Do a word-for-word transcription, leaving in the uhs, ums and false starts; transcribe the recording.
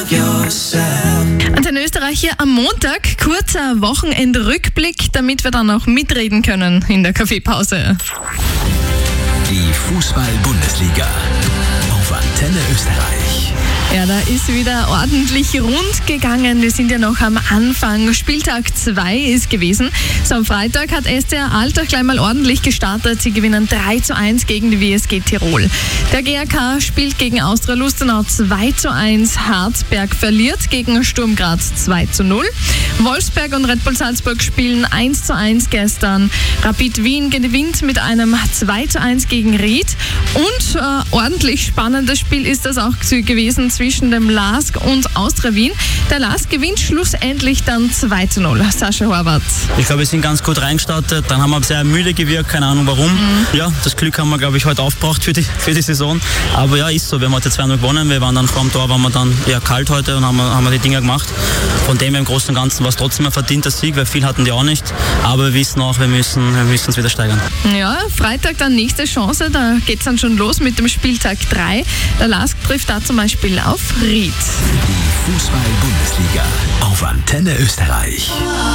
Antenne Österreich hier am Montag, kurzer Wochenendrückblick, damit wir dann auch mitreden können in der Kaffeepause. Die Fußball-Bundesliga auf Antenne Österreich. Ja, da ist wieder ordentlich rund gegangen. Wir sind ja noch am Anfang. Spieltag zwei ist gewesen. So, am Freitag hat S C R Altach gleich mal ordentlich gestartet. Sie gewinnen drei zu eins gegen die W S G Tirol. Der G A K spielt gegen Austria Lustenau zwei zu eins. Harzberg verliert gegen Sturm Graz zwei zu null. Wolfsberg und Red Bull Salzburg spielen eins zu eins gestern. Rapid Wien gewinnt mit einem zwei zu eins gegen Ried. Und äh, ordentlich spannendes Spiel ist das auch gewesen zwischen dem L A S K und Austria Wien. Der L A S K gewinnt schlussendlich dann zwei zu null. Sascha Horvath. Ich glaube, wir sind ganz gut reingestartet. Dann haben wir sehr müde gewirkt, keine Ahnung warum. Mhm. Ja, das Glück haben wir, glaube ich, heute aufgebraucht für die, für die Saison. Aber ja, ist so. Wir haben heute zwei null gewonnen. Wir waren dann vor dem Tor, waren wir dann eher kalt heute und haben, haben wir die Dinger gemacht. Von dem her im Großen und Ganzen war es trotzdem ein verdienter Sieg, weil viel hatten die auch nicht. Aber wir wissen auch, wir müssen, wir müssen uns wieder steigern. Ja, Freitag dann nächste Chance. Da geht es dann schon los mit dem Spieltag drei. Der L A S K trifft da zum Beispiel auf Ried. Die Fußball-Bundesliga auf Antenne Österreich.